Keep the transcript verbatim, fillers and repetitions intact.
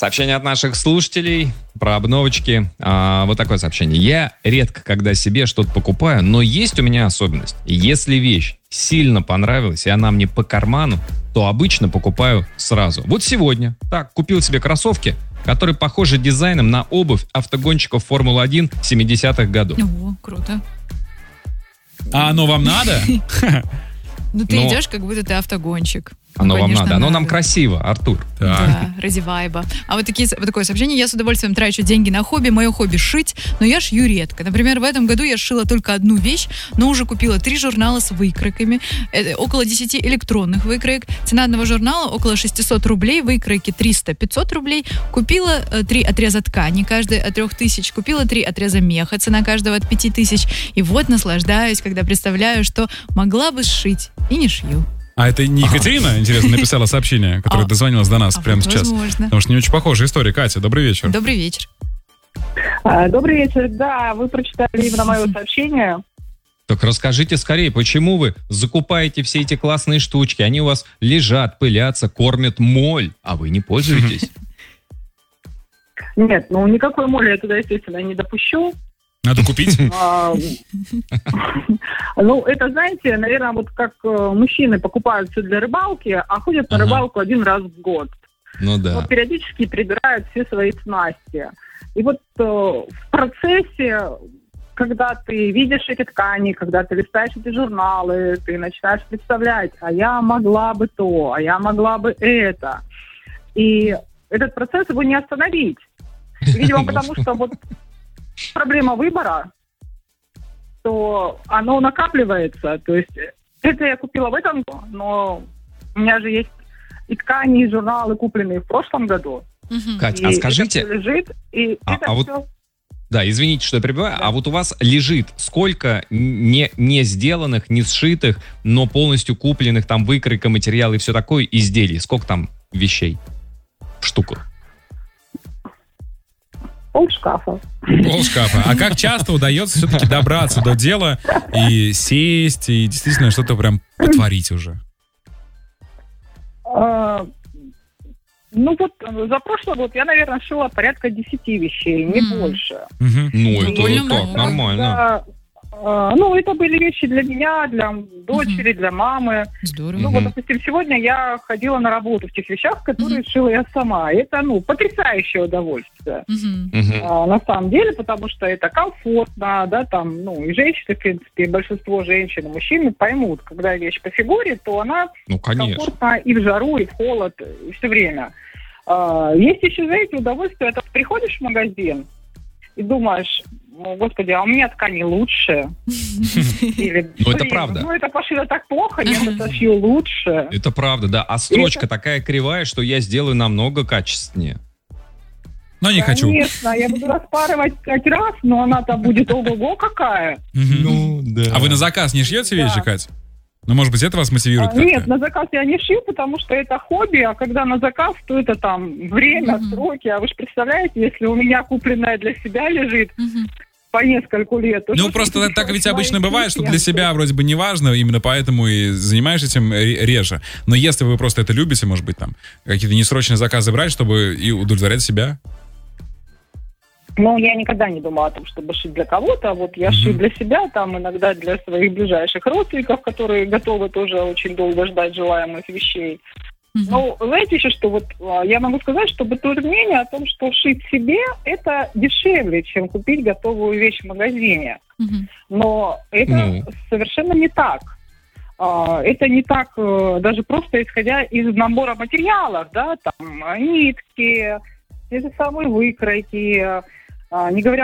Сообщение от наших слушателей про обновочки. А, вот такое сообщение. Я редко, когда себе что-то покупаю, но есть у меня особенность. Если вещь сильно понравилась, и она мне по карману, то обычно покупаю сразу. Вот сегодня. Так, купил себе кроссовки, которые похожи дизайном на обувь автогонщиков Формулы-один семидесятых годов. О, круто. А оно вам надо? Ну, ты Но- идешь, как будто ты автогонщик. Оно Ну, вам конечно, надо. Оно нам красиво, Артур. Да, ради вайба. А вот, такие, вот такое сообщение. Я с удовольствием трачу деньги на хобби. Мое хобби — шить, но я шью редко. Например, в этом году я сшила только одну вещь, но уже купила три журнала с выкройками, э, около десяти электронных выкроек. Цена одного журнала около шестьсот рублей, выкройки триста-пятьсот рублей. Купила э, три отреза ткани, каждый от трех тысяч. Купила три отреза меха, цена каждого от пяти тысяч. И вот наслаждаюсь, когда представляю, что могла бы сшить и не шью. А это не Екатерина, интересно, написала сообщение, которое А, дозвонилась до нас а прямо вот сейчас? возможно. Потому что не очень похожая история. Катя, добрый вечер. Добрый вечер. А, Добрый вечер. Да, вы прочитали именно мое сообщение. Так расскажите скорее, почему вы закупаете все эти классные штучки? Они у вас лежат, пылятся, кормят моль, а вы не пользуетесь. Нет, ну никакой моли я туда, естественно, не допущу. Надо купить? А, Ну, это, знаете, наверное, вот как э, мужчины покупают все для рыбалки, а ходят на Ага. рыбалку один раз в год. Ну да. Вот периодически прибирают все свои снасти. И вот э, в процессе, когда ты видишь эти ткани, когда ты листаешь эти журналы, ты начинаешь представлять, а я могла бы то, а я могла бы это. И этот процесс его не остановить. Видимо, потому что вот проблема выбора, то оно накапливается. То есть это я купила в этом году, но у меня же есть и ткани, и журналы, купленные в прошлом году. Мгм. Кать, И а скажите, это всё лежит, и А- это а вот всё- да, извините, что я перебиваю, Да. а вот у вас лежит сколько не, не сделанных, не сшитых, но полностью купленных, там, выкройка, материал и все такое, изделий? Сколько там вещей в штуках? полшкафа. Полшкафа. А как часто удается все-таки добраться до дела и сесть, и действительно что-то прям потворить уже? А, Ну вот э, за прошлый год я, наверное, шила порядка десяти вещей, не М. больше. Мгм. Ну, Ну, это довольно так, много. нормально. Да, а, ну, это были вещи для меня, для дочери, для мамы. Здорово. Ну, Мгм. вот, допустим, сегодня я ходила на работу в тех вещах, которые шила я сама. Это, ну, потрясающее удовольствие. Мгм. Мгм. А, на самом деле, потому что это комфортно, да, там, ну, и женщины, в принципе, и большинство женщин, и мужчины поймут, когда вещь по фигуре, то она Ну, конечно. комфортно и в жару, и в холод, и все время. А, есть еще, знаете, удовольствие, это приходишь в магазин и думаешь, «О, господи, а у меня ткани лучше. Или, Ну, это «Блин, правда. Ну, это пошито так плохо, я это сошью лучше». Это правда, да. А строчка такая кривая, что я сделаю намного качественнее. Но не хочу. Конечно, я буду распарывать пять раз, но она-то будет ого-го какая. Мгм. да. А вы на заказ не шьете вещи, Да. Кать? Ну, может быть, это вас мотивирует А, Нет, как-то? на заказ я не шью, потому что это хобби, а когда на заказ, то это там время, Мгм. сроки. А вы же представляете, если у меня купленная для себя лежит Мгм. по нескольку лет. то Ну, что просто ты так ведь свои обычно бывает, что для вещи? себя вроде бы не важно, именно поэтому и занимаешься этим ре- реже. Но если вы просто это любите, может быть, там, какие-то несрочные заказы брать, чтобы и удовлетворять себя. Ну, я никогда не думала о том, чтобы шить для кого-то. А вот я Мгм. шью для себя, там иногда для своих ближайших родственников, которые готовы тоже очень долго ждать желаемых вещей. Мгм. Ну, знаете еще что, вот а, я могу сказать, что бытует мнение о том, что шить себе это дешевле, чем купить готовую вещь в магазине. Мгм. Но это Ну. совершенно не так. А, Это не так э, даже просто исходя из набора материалов, да, там э, нитки, те же самые выкройки, а, не говоря